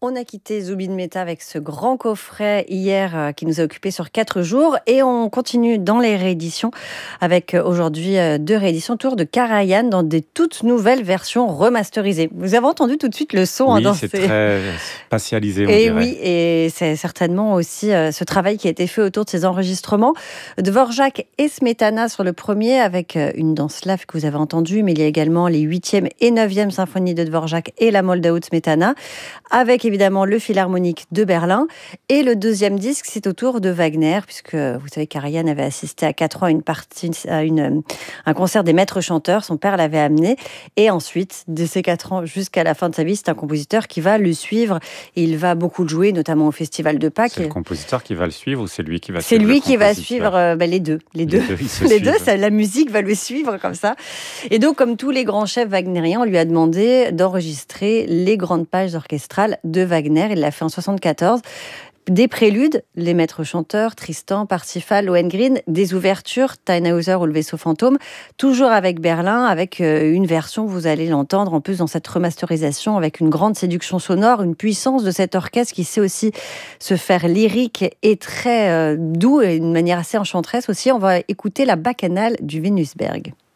On a quitté Zubin Mehta avec ce grand coffret hier qui nous a occupé sur 4 jours et on continue dans les rééditions avec aujourd'hui 2 rééditions autour de Karajan dans des toutes nouvelles versions remasterisées. Vous avez entendu tout de suite le son Oui, dans c'est ces... très spatialisé, on Et dirait. oui, et c'est certainement aussi ce travail qui a été fait autour de ces enregistrements. Dvorak et Smetana sur le premier, avec une danse slave que vous avez entendue, mais il y a également les 8e et 9e symphonies de Dvorak et la Moldau de Smetana, avec évidemment le Philharmonique de Berlin. Et le deuxième disque, c'est autour de Wagner, puisque vous savez, Karajan avait assisté à 4 ans à un concert des maîtres chanteurs. Son père l'avait amené. Et ensuite, de ces 4 ans jusqu'à la fin de sa vie, c'est un compositeur qui va le suivre. Et il va beaucoup le jouer, notamment au Festival de Pâques. C'est le compositeur qui va le suivre ou c'est lui qui va C'est suivre lui le qui va compositeur? suivre les deux. Les deux, ils se les deux, suivent. la musique va le suivre comme ça. Et donc, comme tous les grands chefs wagnériens, on lui a demandé d'enregistrer les grandes pages orchestrales de Wagner. Il l'a fait en 1974. Des préludes, les maîtres chanteurs, Tristan, Parsifal, Lohengrin, des ouvertures, Tannhäuser ou le vaisseau fantôme, toujours avec Berlin, avec une version, vous allez l'entendre, en plus dans cette remasterisation, avec une grande séduction sonore, une puissance de cet orchestre qui sait aussi se faire lyrique et très doux, et d'une manière assez enchanteresse aussi. On va écouter la bacchanale du Venusberg.